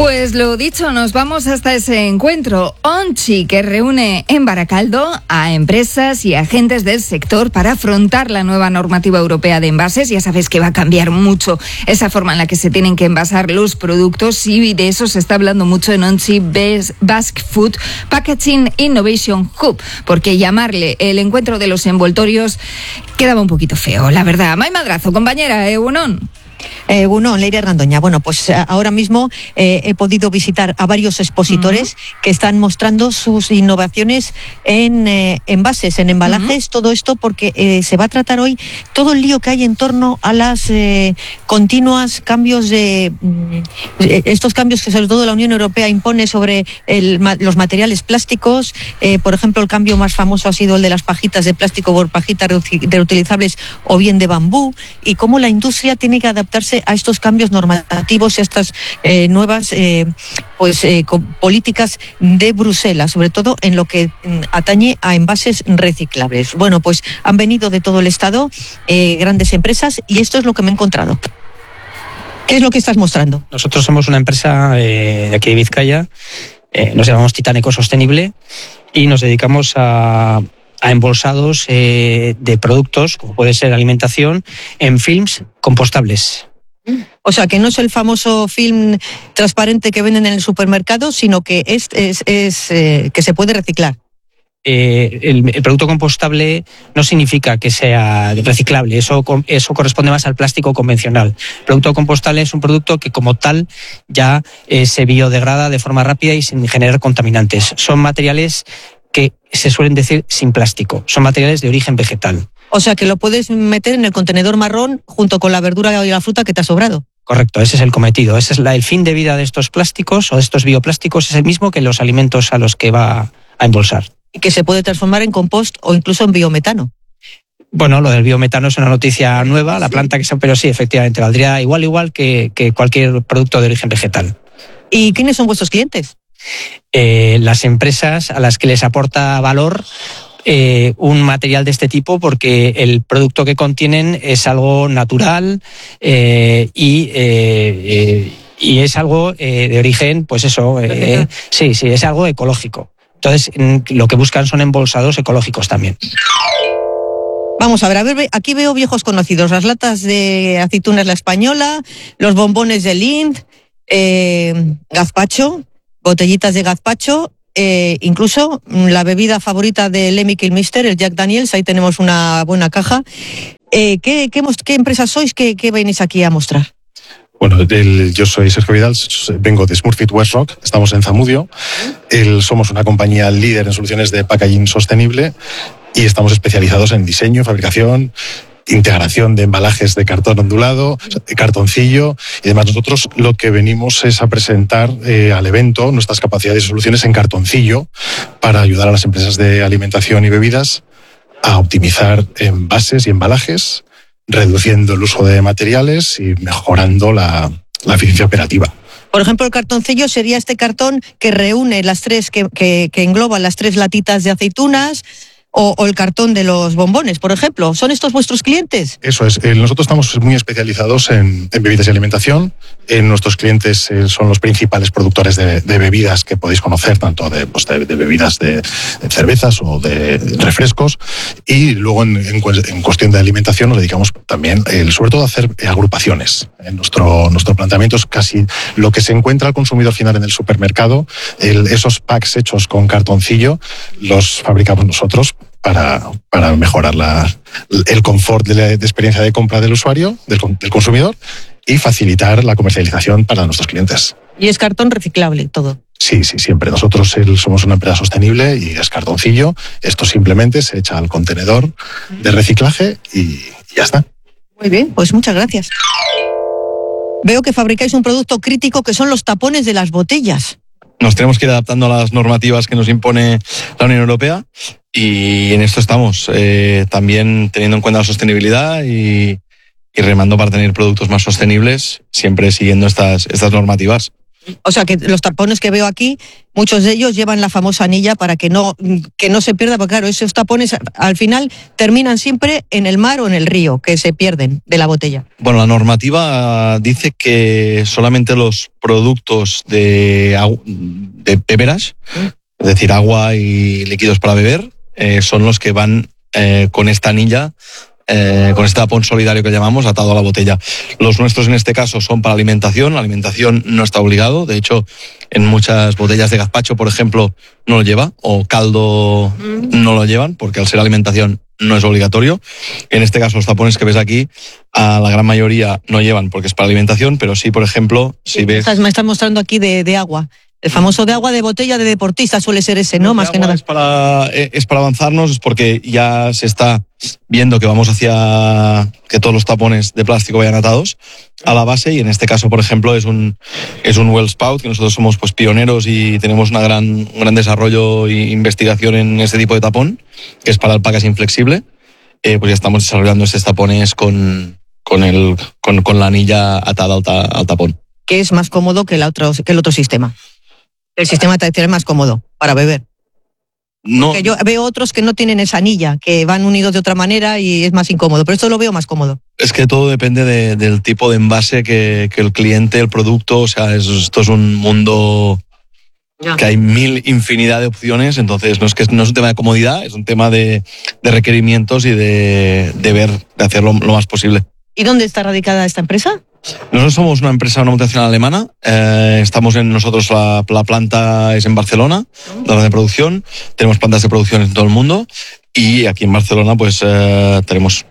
Pues lo dicho, nos vamos hasta ese encuentro ONCHI, que reúne en Baracaldo a empresas y agentes del sector para afrontar la nueva normativa europea de envases. Ya sabes que va a cambiar mucho esa forma en la que se tienen que envasar los productos, y de eso se está hablando mucho en ONCHI Basque Food Packaging Innovation Hub, porque llamarle el encuentro de los envoltorios quedaba un poquito feo, la verdad. May Madrazo, compañera, Egunon. Uno, Leire Randoña. Bueno, pues ahora mismo he podido visitar a varios expositores que están mostrando sus innovaciones en envases, en embalajes, todo esto porque se va a tratar hoy todo el lío que hay en torno a las continuas cambios de estos cambios que sobre todo la Unión Europea impone sobre los materiales plásticos. Por ejemplo, el cambio más famoso ha sido el de las pajitas de plástico por pajitas reutilizables o bien de bambú, y cómo la industria tiene que adaptarse a estos cambios normativos, a estas nuevas políticas de Bruselas, sobre todo en lo que atañe a envases reciclables. Bueno, pues han venido de todo el Estado grandes empresas, y esto es lo que me he encontrado. ¿Qué es lo que estás mostrando? Nosotros somos una empresa de aquí de Vizcaya, nos llamamos Titan Ecosostenible, y nos dedicamos a embolsados de productos, como puede ser alimentación, en films compostables. O sea, que no es el famoso film transparente que venden en el supermercado, sino que es que se puede reciclar. El producto compostable no significa que sea reciclable, eso corresponde más al plástico convencional. El producto compostable es un producto que como tal ya se biodegrada de forma rápida y sin generar contaminantes. Son materiales que se suelen decir sin plástico, son materiales de origen vegetal. O sea, que lo puedes meter en el contenedor marrón junto con la verdura y la fruta que te ha sobrado. Correcto, ese es el cometido. Ese es el fin de vida de estos plásticos o de estos bioplásticos, es el mismo que los alimentos a los que va a embolsar. Y que se puede transformar en compost o incluso en biometano. Bueno, lo del biometano es una noticia nueva, la planta pero sí, efectivamente, valdría igual que cualquier producto de origen vegetal. ¿Y quiénes son vuestros clientes? Las empresas a las que les aporta valor un material de este tipo, porque el producto que contienen es algo natural y es algo de origen, pues eso, sí, es algo ecológico. Entonces, lo que buscan son embolsados ecológicos también. Vamos a ver, aquí veo viejos conocidos, las latas de aceitunas La Española, los bombones de Lindt, gazpacho, botellitas de gazpacho, incluso la bebida favorita de Lemmy Kilmister, el Jack Daniels, ahí tenemos una buena caja. ¿Qué empresas sois? ¿Qué venís aquí a mostrar? Bueno, yo soy Sergio Vidal, vengo de Smurfit Westrock, estamos en Zamudio. Somos una compañía líder en soluciones de packaging sostenible y estamos especializados en diseño, fabricación, integración de embalajes de cartón ondulado, cartoncillo y demás. Nosotros lo que venimos es a presentar al evento nuestras capacidades y soluciones en cartoncillo para ayudar a las empresas de alimentación y bebidas a optimizar envases y embalajes, reduciendo el uso de materiales y mejorando la eficiencia operativa. Por ejemplo, el cartoncillo sería este cartón que reúne las tres, que engloba las 3 latitas de aceitunas, o el cartón de los bombones, por ejemplo. ¿Son estos vuestros clientes? Eso es. Nosotros estamos muy especializados en bebidas y alimentación. Nuestros clientes son los principales productores de bebidas que podéis conocer, tanto de bebidas de cervezas o de refrescos. Y luego en cuestión de alimentación nos dedicamos también, sobre todo, a hacer agrupaciones. Nuestro planteamiento es casi lo que se encuentra al consumidor final en el supermercado. Esos packs hechos con cartoncillo los fabricamos nosotros para mejorar el confort de experiencia de compra del usuario, del consumidor, y facilitar la comercialización para nuestros clientes. ¿Y es cartón reciclable todo? Sí, siempre. Nosotros somos una empresa sostenible y es cartoncillo. Esto simplemente se echa al contenedor de reciclaje y ya está. Muy bien, pues muchas gracias. Veo que fabricáis un producto crítico que son los tapones de las botellas. Nos tenemos que ir adaptando a las normativas que nos impone la Unión Europea y en esto estamos, también teniendo en cuenta la sostenibilidad y remando para tener productos más sostenibles, siempre siguiendo estas normativas. O sea, que los tapones que veo aquí, muchos de ellos llevan la famosa anilla para que no se pierda, porque claro, esos tapones al final terminan siempre en el mar o en el río, que se pierden de la botella. Bueno, la normativa dice que solamente los productos de beverage, es decir, agua y líquidos para beber, son los que van con esta anilla, con este tapón solidario que llamamos, atado a la botella. Los nuestros en este caso son para alimentación. La alimentación no está obligado. De hecho, en muchas botellas de gazpacho, por ejemplo, no lo lleva, o caldo no lo llevan, porque al ser alimentación no es obligatorio. En este caso, los tapones que ves aquí, a la gran mayoría no llevan porque es para alimentación, pero sí, por ejemplo, si ves... Me estás mostrando aquí de agua. El famoso de agua de botella de deportista suele ser ese, ¿no? Más que nada. Es para avanzarnos, es porque ya se está viendo que vamos hacia que todos los tapones de plástico vayan atados a la base, y en este caso, por ejemplo, es un well spout, que nosotros somos pues pioneros y tenemos un gran desarrollo e investigación en este tipo de tapón, que es para el packaging flexible. Pues ya estamos desarrollando estos tapones con la anilla atada al tapón. Que es más cómodo que el otro sistema. El sistema tradicional es más cómodo para beber. No. Porque yo veo otros que no tienen esa anilla, que van unidos de otra manera y es más incómodo, pero esto lo veo más cómodo. Es que todo depende del tipo de envase que el cliente, el producto, o sea, esto es un mundo que hay infinidad de opciones, entonces no es un tema de comodidad, es un tema de requerimientos y de hacerlo lo más posible. ¿Y dónde está radicada esta empresa? Nosotros somos una multinacional alemana. Estamos la planta es en Barcelona, la de producción. Tenemos plantas de producción en todo el mundo, y aquí en Barcelona pues tenemos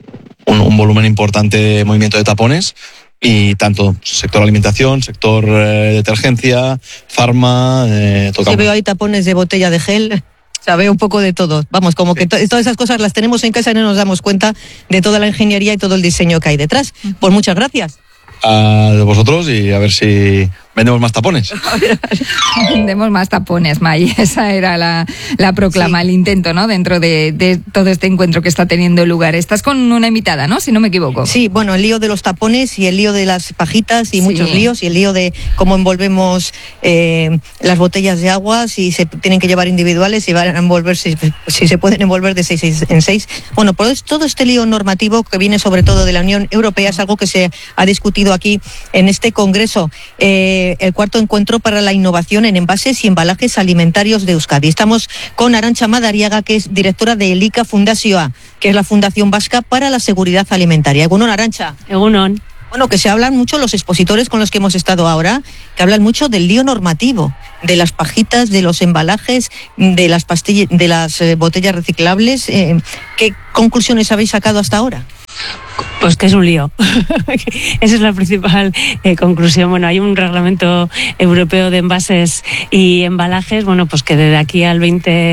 un volumen importante de movimiento de tapones, y tanto sector alimentación, sector detergencia, farma. Sí, veo ahí tapones de botella de gel. O sea, veo un poco de todo. Vamos, como que todas esas cosas las tenemos en casa y no nos damos cuenta de toda la ingeniería y todo el diseño que hay detrás. Pues muchas gracias. A vosotros, y a ver si vendemos más tapones. Vendemos más tapones, May. Esa era la proclama, sí. El intento, ¿no? Dentro de todo este encuentro que está teniendo lugar. Estás con una invitada, ¿no? Si no me equivoco. Sí, bueno, el lío de los tapones y el lío de las pajitas y muchos líos, y el lío de cómo envolvemos las botellas de agua, si se tienen que llevar individuales, si van a envolverse, si se pueden envolver de 6 en 6. Bueno, pues todo este lío normativo que viene sobre todo de la Unión Europea es algo que se ha discutido aquí en este congreso. El cuarto encuentro para la innovación en envases y embalajes alimentarios de Euskadi. Estamos con Arantxa Madariaga, que es directora de Elika Fundazioa, que es la Fundación Vasca para la Seguridad Alimentaria. Egunon, Arantxa. Egunon. Bueno, que se hablan mucho los expositores con los que hemos estado ahora, que hablan mucho del lío normativo, de las pajitas, de los embalajes, de las pastillas, de las botellas reciclables. ¿Qué conclusiones habéis sacado hasta ahora? Pues que es un lío. Esa es la principal conclusión. Bueno, hay un reglamento europeo de envases y embalajes, bueno, pues que desde aquí al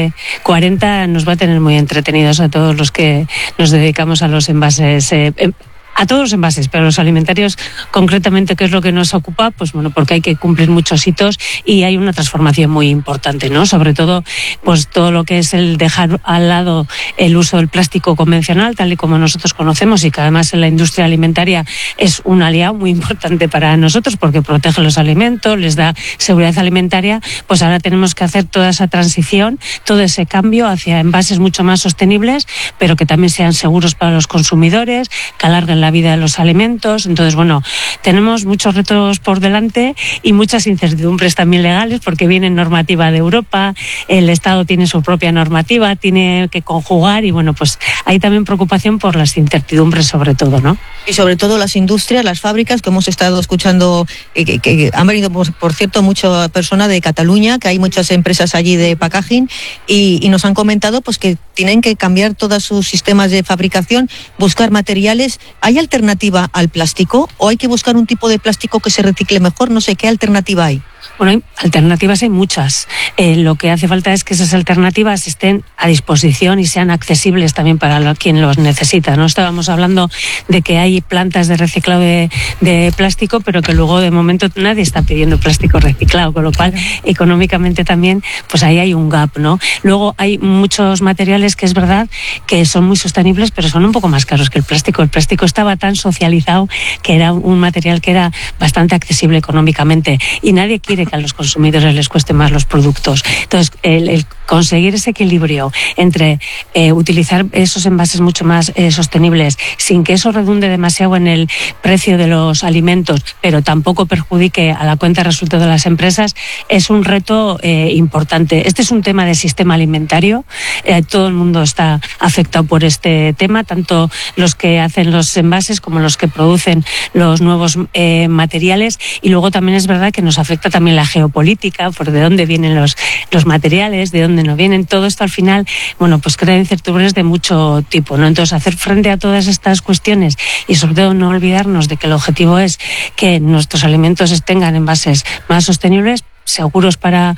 2040 nos va a tener muy entretenidos a todos los que nos dedicamos a los envases, a todos los envases, pero los alimentarios concretamente, ¿qué es lo que nos ocupa? Pues bueno, porque hay que cumplir muchos hitos y hay una transformación muy importante, ¿no? Sobre todo, pues todo lo que es el dejar al lado el uso del plástico convencional, tal y como nosotros conocemos, y que además en la industria alimentaria es un aliado muy importante para nosotros porque protege los alimentos, les da seguridad alimentaria. Pues ahora tenemos que hacer toda esa transición, todo ese cambio hacia envases mucho más sostenibles, pero que también sean seguros para los consumidores, que alarguen la vida de los alimentos. Entonces, bueno, tenemos muchos retos por delante y muchas incertidumbres también legales, porque viene normativa de Europa, el Estado tiene su propia normativa, tiene que conjugar, y bueno, pues hay también preocupación por las incertidumbres sobre todo, ¿no? Y sobre todo las industrias, las fábricas, que hemos estado escuchando, que han venido, por cierto, mucha persona de Cataluña, que hay muchas empresas allí de packaging, y nos han comentado pues que tienen que cambiar todos sus sistemas de fabricación, buscar materiales. ¿Hay alternativa al plástico o hay que buscar un tipo de plástico que se recicle mejor? No sé, ¿qué alternativa hay? Bueno, alternativas hay muchas. Lo que hace falta es que esas alternativas estén a disposición y sean accesibles también para quien los necesita, ¿no? Estábamos hablando de que hay plantas de reciclado de plástico, pero que luego de momento nadie está pidiendo plástico reciclado, con lo cual económicamente también pues ahí hay un gap, ¿no? Luego hay muchos materiales que es verdad que son muy sostenibles, pero son un poco más caros que el plástico. El plástico estaba tan socializado que era un material que era bastante accesible económicamente y nadie quiere que a los consumidores les cueste más los productos. Entonces, el conseguir ese equilibrio entre utilizar esos envases mucho más sostenibles sin que eso redunde demasiado en el precio de los alimentos, pero tampoco perjudique a la cuenta de resultados de las empresas, es un reto importante. Este es un tema de sistema alimentario. Todo el mundo está afectado por este tema, tanto los que hacen los envases como los que producen los nuevos materiales. Y luego también es verdad que nos afecta también la geopolítica, por de dónde vienen los materiales, de dónde no vienen. Todo esto al final, bueno, pues crea incertidumbres de mucho tipo, ¿no? Entonces, hacer frente a todas estas cuestiones y sobre todo no olvidarnos de que el objetivo es que nuestros alimentos tengan envases más sostenibles, seguros para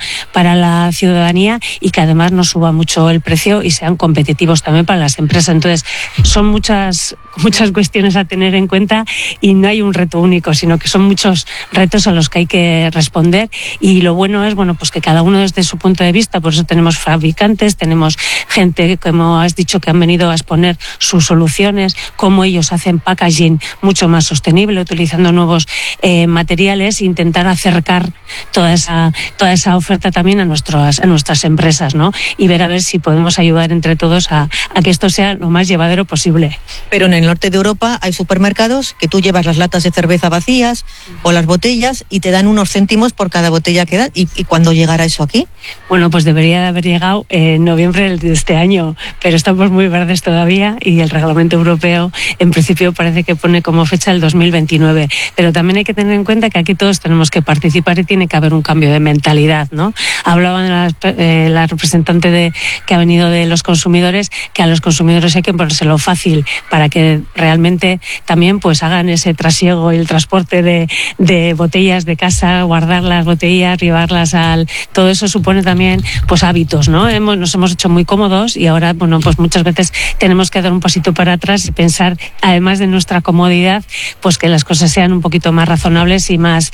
la ciudadanía y que además no suba mucho el precio y sean competitivos también para las empresas. Entonces, son muchas cuestiones a tener en cuenta y no hay un reto único, sino que son muchos retos a los que hay que responder y lo bueno es, bueno, pues que cada uno desde su punto de vista, por eso tenemos fabricantes, tenemos gente, como has dicho, que han venido a exponer sus soluciones, cómo ellos hacen packaging mucho más sostenible, utilizando nuevos materiales e intentar acercar toda esa oferta también a nuestras empresas, ¿no? Y ver a ver si podemos ayudar entre todos a que esto sea lo más llevadero posible. Pero en el norte de Europa hay supermercados que tú llevas las latas de cerveza vacías o las botellas y te dan unos céntimos por cada botella que dan. ¿Y cuándo llegará eso aquí? Bueno, pues debería de haber llegado en noviembre de este año, pero estamos muy verdes todavía y el reglamento europeo en principio parece que pone como fecha el 2029. Pero también hay que tener en cuenta que aquí todos tenemos que participar y tiene que haber un cambio de mentalidad, ¿no? Hablaban la representante que ha venido de los consumidores, que a los consumidores hay que ponérselo fácil para que realmente también pues hagan ese trasiego y el transporte de botellas de casa, guardar las botellas, llevarlas todo eso supone también pues hábitos, ¿no? Nos hemos hecho muy cómodos y ahora, bueno, pues muchas veces tenemos que dar un pasito para atrás y pensar, además de nuestra comodidad, pues que las cosas sean un poquito más razonables y más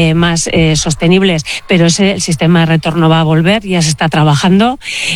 sostenibles. Pero el sistema de retorno va a volver, ya se está trabajando,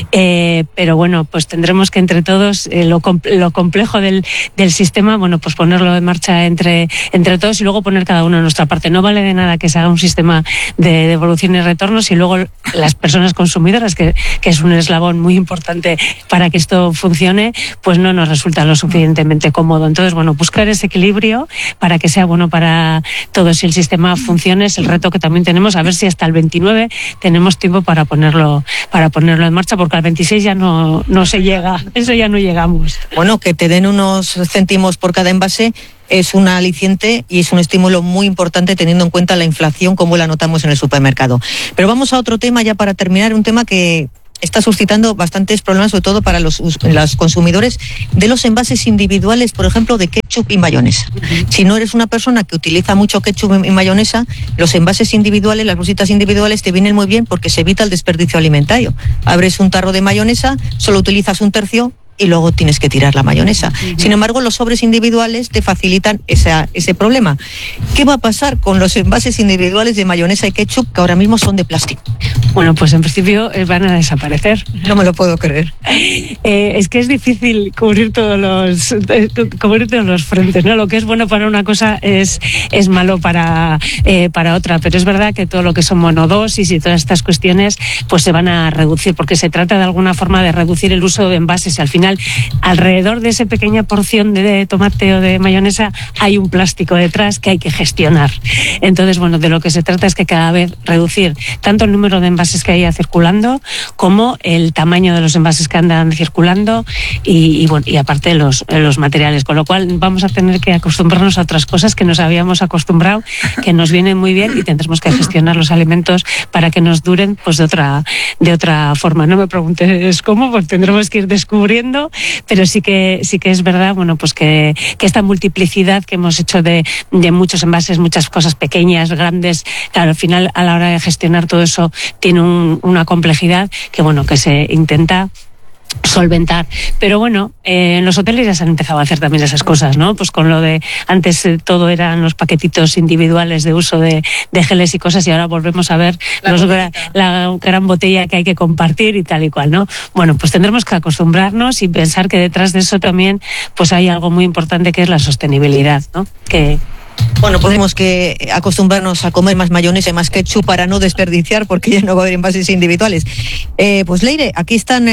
pero bueno, pues tendremos que entre todos, lo complejo del sistema, bueno, pues ponerlo en marcha entre todos y luego poner cada uno de nuestra parte. No vale de nada que se haga un sistema de devolución y retornos y luego las personas consumidoras, que es un eslabón muy importante para que esto funcione, pues no nos resulta lo suficientemente cómodo. Entonces, bueno, buscar ese equilibrio para que sea bueno para todos y el sistema funcione es el reto que también tenemos, a ver si hasta el 29 tenemos tiempo para ponerlo en marcha, porque al 26 ya no se llega, eso ya no llegamos. Bueno, que te den unos céntimos por cada envase es un aliciente y es un estímulo muy importante teniendo en cuenta la inflación como la notamos en el supermercado. Pero vamos a otro tema ya para terminar, un tema que está suscitando bastantes problemas, sobre todo para los consumidores, de los envases individuales, por ejemplo, de ketchup y mayonesa. Si no eres una persona que utiliza mucho ketchup y mayonesa, los envases individuales, las bolsitas individuales te vienen muy bien porque se evita el desperdicio alimentario. Abres un tarro de mayonesa, solo utilizas un tercio y luego tienes que tirar la mayonesa. Sin embargo, los sobres individuales te facilitan ese problema. ¿Qué va a pasar con los envases individuales de mayonesa y ketchup que ahora mismo son de plástico? Bueno, pues en principio van a desaparecer. No me lo puedo creer. Es que es difícil cubrir todos los frentes, ¿no? Lo que es bueno para una cosa es malo para otra, pero es verdad que todo lo que son monodosis y todas estas cuestiones pues se van a reducir, porque se trata de alguna forma de reducir el uso de envases y al final alrededor de esa pequeña porción de tomate o de mayonesa hay un plástico detrás que hay que gestionar. Entonces, bueno, de lo que se trata es que cada vez reducir tanto el número de envases envases que haya circulando, como el tamaño de los envases que andan circulando y aparte los materiales, con lo cual vamos a tener que acostumbrarnos a otras cosas que nos habíamos acostumbrado, que nos vienen muy bien, y tendremos que gestionar los alimentos para que nos duren pues de otra forma. No me preguntes cómo, pues tendremos que ir descubriendo, pero sí que es verdad, bueno, pues que esta multiplicidad que hemos hecho de muchos envases, muchas cosas pequeñas, grandes, claro, al final a la hora de gestionar todo eso tiene una complejidad que se intenta solventar, pero bueno, en los hoteles ya se han empezado a hacer también esas cosas, ¿no? Pues con lo de antes todo eran los paquetitos individuales de uso de geles y cosas, y ahora volvemos a ver la gran botella que hay que compartir y tal y cual, ¿no? Bueno, pues tendremos que acostumbrarnos y pensar que detrás de eso también pues hay algo muy importante, que es la sostenibilidad, ¿no? Bueno, podemos que acostumbrarnos a comer más mayonesa y más ketchup para no desperdiciar, porque ya no va a haber envases individuales. Pues Leire, aquí están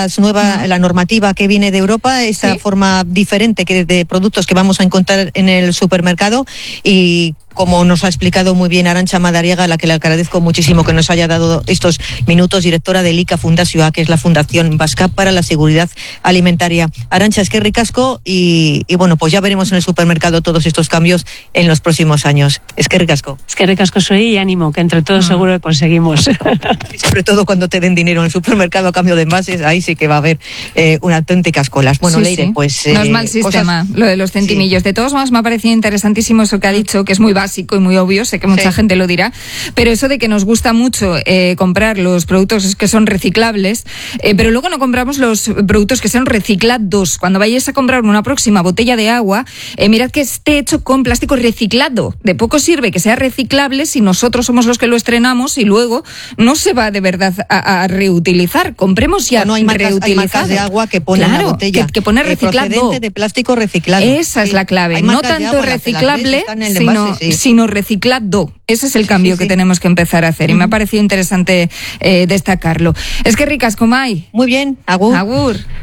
la normativa que viene de Europa, esa forma diferente de productos que vamos a encontrar en el supermercado, y como nos ha explicado muy bien Arantxa Madariaga, a la que le agradezco muchísimo que nos haya dado estos minutos, directora de ICA Fundazioa, que es la Fundación Vasca para la Seguridad Alimentaria. Arantxa, eskerrik asko, y bueno, pues ya veremos en el supermercado todos estos cambios en los próximos años. Eskerrik asko. Eskerrik asko soy, y ánimo, que entre todos seguro que conseguimos. Y sobre todo cuando te den dinero en el supermercado a cambio de envases, ahí sí que va a haber unas auténticas colas. Bueno, Leire, pues... no es mal sistema, lo de los centimillos. De todos modos, me ha parecido interesantísimo eso que ha dicho, que es muy básico y muy obvio, sé que mucha gente lo dirá, pero eso de que nos gusta mucho comprar los productos que son reciclables, pero luego no compramos los productos que sean reciclados. Cuando vayáis a comprar una próxima botella de agua, mirad que esté hecho con plástico reciclado. De poco sirve que sea reciclable si nosotros somos los que lo estrenamos y luego no se va de verdad a reutilizar. Compremos ya reutilizado. Hay marcas de agua que ponen la botella que pone reciclado, procedente de plástico reciclado. Esa es la clave. No tanto reciclable, sino reciclado. Ese es el cambio que tenemos que empezar a hacer, y me ha parecido interesante destacarlo. Es que ricas, Comay. Muy bien, agur. Agur.